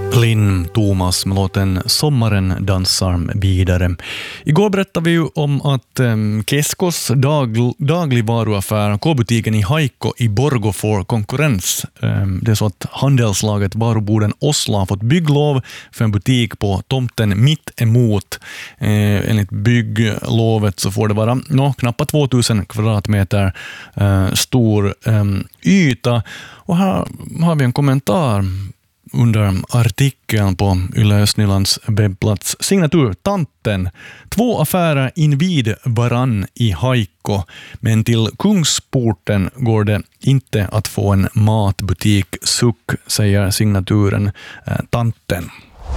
Linn Thomas med låten Sommaren dansar vidare. Igår berättade vi ju om att Keskos dagligvaruaffär K-butiken i Haikko i Borgå får konkurrens. Det är så att handelslaget Varuboden Oslo har fått bygglov för en butik på tomten mitt emot. Enligt bygglovet så får det vara knappt 2000 kvadratmeter stor yta. Och här har vi en kommentar under artikeln på Yle Östnylands webbplats. Signatur Tanten. 2 affärer invid varann i Haikko, men till Kungsporten går det inte att få en matbutik. Suck, säger signaturen Tanten.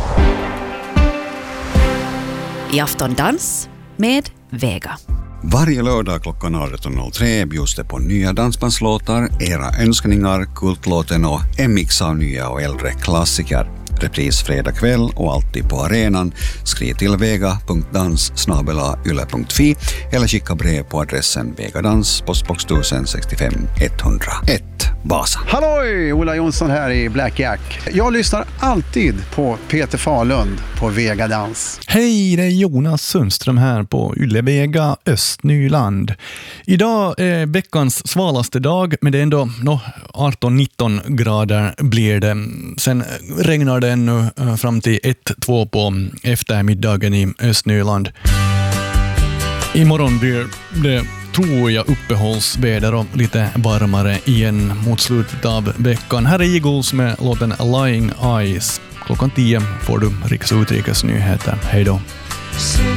I Aftondans med Vega. Varje lördag klockan 18.03 bjuds det på nya dansbandslåtar, era önskningar, kultlåten och en mix av nya och äldre klassiker. Repris fredag kväll och alltid på arenan. Skriv till vega.dans@yle.fi eller skicka brev på adressen Vegadans, postbox 1065 101 Vasa. Halloj! Ola Jonsson här i Black Jack. Jag lyssnar alltid på Peter Falund på Vegadans. Hej, det är Jonas Sundström här på Yle Vega Östnyland. Idag är veckans svalaste dag, men det är ändå 18-19 grader blir det. Sen regnar det ännu fram till 1-2 på eftermiddagen i Östnyland. Imorgon blir det, tror jag, uppehållsväder och lite varmare igen mot slutet av veckan. Här är Eagles med låten Lying Eyes. Klockan 10 får du riks- och utrikesnyheter. Hej då!